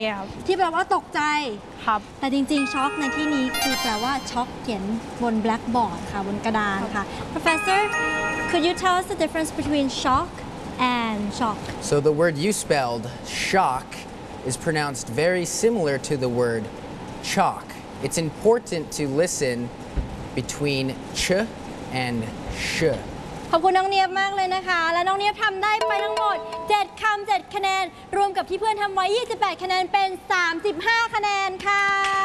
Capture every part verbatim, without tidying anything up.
ที่แปลว่าตกใจครับแต่จริงๆช็อกในที่นี้คือแปลว่าช็อกเขียนบน blackboard ค่ะบนกระดานค่ะ Professor could you tell us the difference between shock and shock So the word you spelled shock is pronounced very similar to the word chalk It's important to listen between ch and sh ขอบคุณน้องเนียบมากเลยนะคะและน้องเนียบทำได้ไปทั้งหมดเจ็ดคำเจ็ดคะแนนรวมกับที่เพื่อนทำไว้ยี่สิบแปดคะแนนเป็นสามสิบห้าคะแนนค่ะ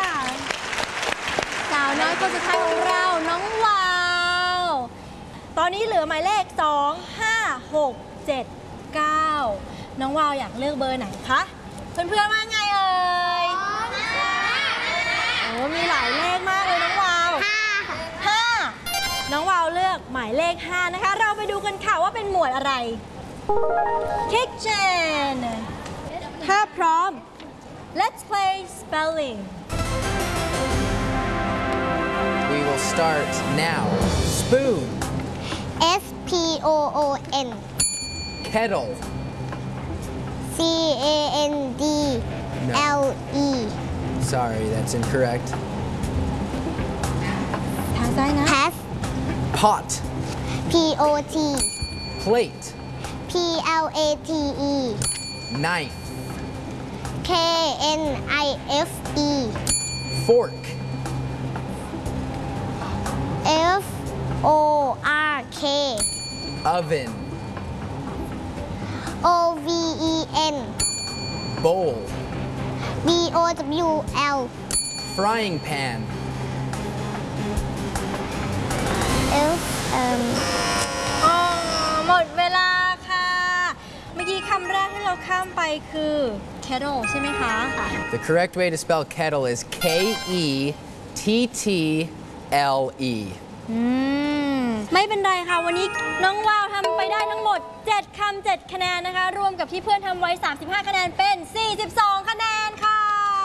สาวน้อยคนสุดท้ายของเราน้องวาวตอนนี้เหลือหมายเลขสอง ห้า หก เจ็ด เก้าน้องวาวอยากเลือกเบอร์ไหนคะเพื่อนๆว่าไงเอ่ยโอ้มีหลายเลขมากเลยน้องวาวห้าน้องวาวเลือกหมายเลขห้านะคะเราไปดูกันค่ะว่าเป็นหมวดอะไร Kitchen ถ้าพร้อม Let's play spelling We will start now Spoon S P O O N Kettle C A N D L E Sorry that's incorrect ทางซ้ายนะ Pass Pot P O T Plate P L A T E Knife K N I F E Fork F O R K Oven O V E N Bowl B O W L Frying pan F M อ๋อหมดเวลาค่ะเมื่อกี้คำแรกที่เราข้ามไปคือ kettle ใช่ไหมคะ The correct way to spell kettle is K E T T L E อืมไม่เป็นไรค่ะวันนี้น้องวาวทำไปได้ทั้งหมดเจ็ดคำเจ็ดคะแนนนะคะรวมกับที่เพื่อนทำไว้สามสิบห้าคะแนนเป็นสี่สิบสองคะแนนค่ะ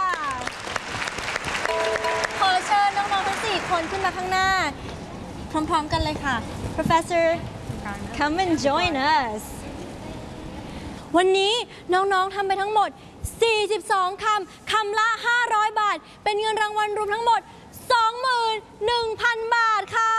ขอเชิญน้องๆทั้งสี่คนขึ้นมาข้างหน้าพร้อมๆกันเลยค่ะ Professor come and join us วันนี้น้องๆทำไปทั้งหมดสี่สิบสองคำคำละห้าร้อยบาทเป็นเงินรางวัลรวมทั้งหมด สองหมื่นหนึ่งพัน บาทค่ะ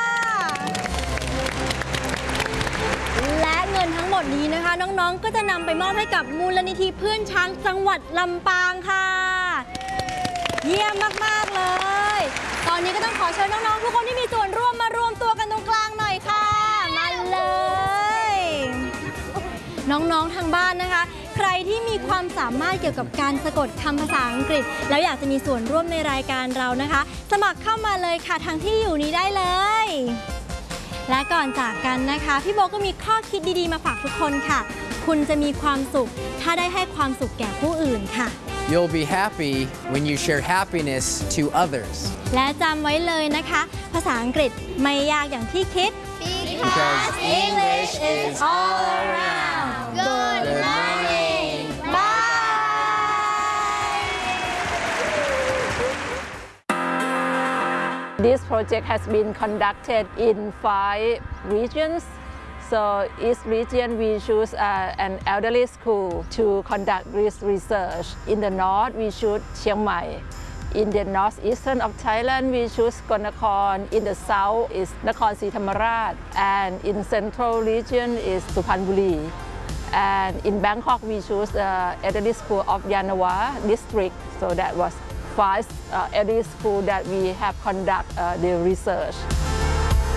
และเงินทั้งหมดนี้นะคะน้องๆก็จะนำไปมอบให้กับมูลนิธิเพื่อนช้างจังหวัดลำปางค่ะเยี่ยมมากๆเลยตอนนี้ก็ต้องขอเชิญน้องๆทุกคนที่มีส่วนร่วมมารวมตัวกันตรงกลางหน่อยค่ะมาเลยน้องๆทางบ้านนะคะใครที่มีความสามารถเกี่ยวกับการสะกดคำภาษาอังกฤษแล้วอยากจะมีส่วนร่วมในรายการเรานะคะสมัครเข้ามาเลยค่ะทางที่อยู่นี้ได้เลยและก่อนจากกันนะคะพี่โบก็มีข้อคิดดีๆมาฝากทุกคนค่ะคุณจะมีความสุขถ้าได้ให้ความสุขแก่ผู้อื่นค่ะ You'll be happy when you share happiness to others และจำไว้เลยนะคะภาษาอังกฤษไม่ยากอย่างที่คิด Because English is all around Good morning Bye This project has been conducted in five regions. So each region we choose uh, an elderly school to conduct this research. In the north we choose Chiang Mai. In the northeastern of Thailand we choose Konnakorn. In the south is Nakhon Si Thammarat. And in central region is Suphanburi. And in Bangkok we choose the elderly school of Yanawa district. So that was five uh, elderly school that we have conduct uh, the research.